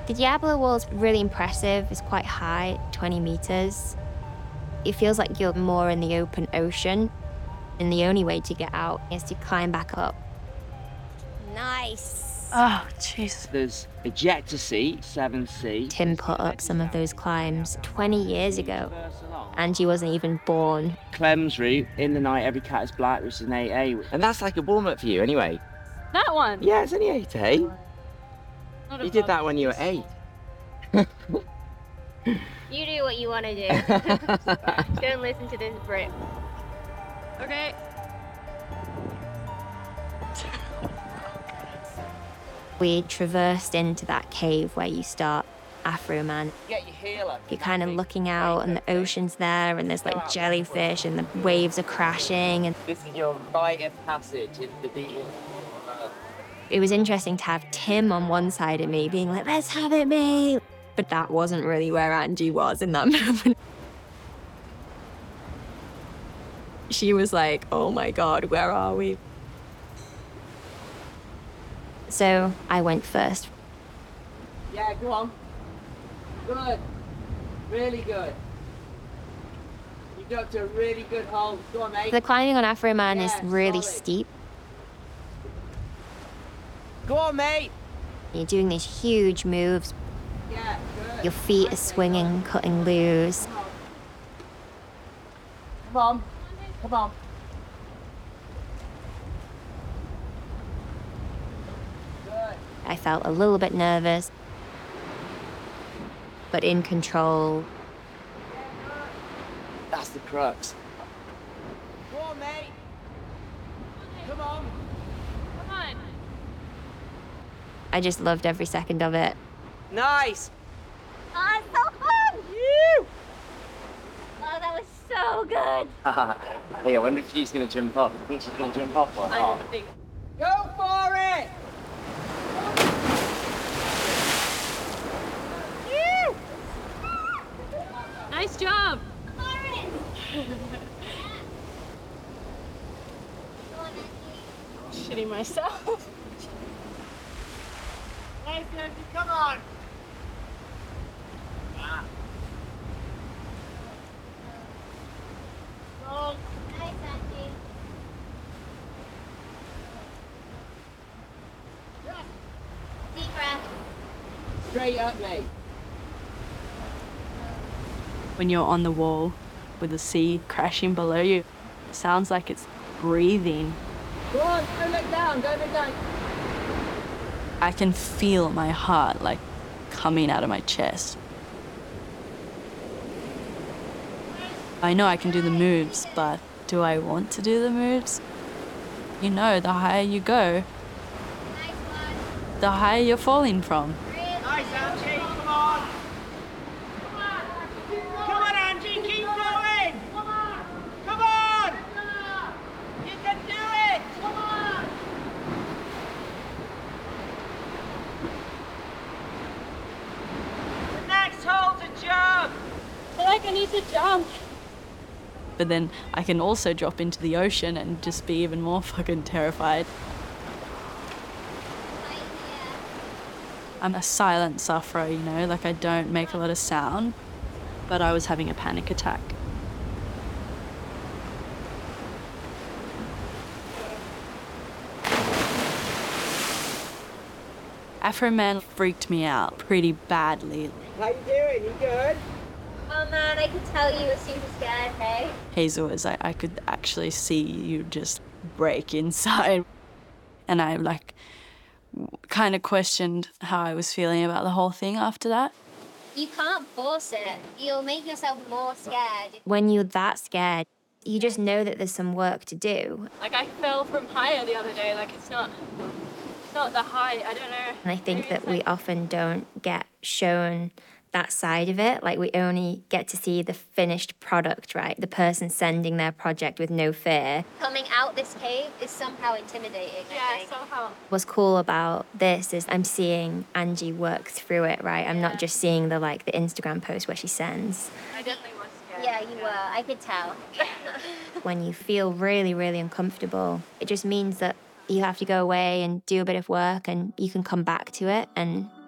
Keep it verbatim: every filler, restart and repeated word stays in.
The Diablo Wall's really impressive. It's quite high, twenty meters. It feels like you're more in the open ocean, and the only way to get out is to climb back up. Nice. Oh, jeez. There's ejector seat, seven C. Tim put up some of those climbs twenty years ago. Angie wasn't even born. Clem's route, in the night, every cat is black, which is an eight A. And that's like a warm-up for you anyway. That one? Yeah, it's only eight A. Not a You did that problem. when you were eight. You do what you want to do. Don't listen to this Brit. Okay. We traversed into that cave where you start Afro Man. Get your heel up. You're kind of looking out and the ocean's there and there's like jellyfish and the waves are crashing. And This is your rite of passage into the deep. it was interesting to have Tim on one side of me being like, let's have it, mate. But that wasn't really where Angie was in that moment. She was like, oh my God, where are we? So I went first. Yeah, go on. Good. Really good. You got to a really good hold. Go on, mate. The climbing on Afro Man is Yeah, really solid. steep. Go on, mate. You're doing these huge moves. Yeah, good. Your feet are swinging, cutting loose. Come on. Come on. Good. I felt a little bit nervous, but in control. That's the crux. Go on, mate. Come on. Come on. I just loved every second of it. Nice. Oh, it's so fun! You. Oh, that was so good. Hey, I wonder if she's going to jump off. I think she's going to jump off or I not. don't think. Go for it! Nice job. Shitting myself. Nice, Nancy, come on! Ah. Go. Nice, Angie. Deep breath. Straight up, mate. When you're on the wall with the sea crashing below you, it sounds like it's breathing. Go on, don't look down, don't look down. I can feel my heart like coming out of my chest. I know I can do the moves, but do I want to do the moves? You know, the higher you go, Nice one. the higher you're falling from. Nice, Angie, come on. Come on, Angie, keep going. Come on. Come on. You can do it. Come on. The next hole's a jump. I feel like I need to jump. But then I can also drop into the ocean and just be even more fucking terrified. I'm a silent sufferer, you know, like I don't make a lot of sound, but I was having a panic attack. Afro Man freaked me out pretty badly. How you doing? You good? Oh man, I could tell you were super scared, hey? Hazel was like, I could actually see you just break inside. And I like kind of questioned how I was feeling about the whole thing after that. You can't force it. You'll make yourself more scared. When you're that scared, you just know that there's some work to do. Like I fell from higher the other day, like it's not, it's not the height, I don't know. And I think that we often don't get shown that side of it. Like we only get to see the finished product, right? The person sending their project with no fear. Coming out this cave is somehow intimidating, I Yeah, think. somehow. What's cool about this is I'm seeing Angie work through it, right? I'm not just seeing the like the Instagram post where she sends. I definitely was scared. Yeah, you were. I could tell. When you feel really, really uncomfortable, it just means that you have to go away and do a bit of work and you can come back to it and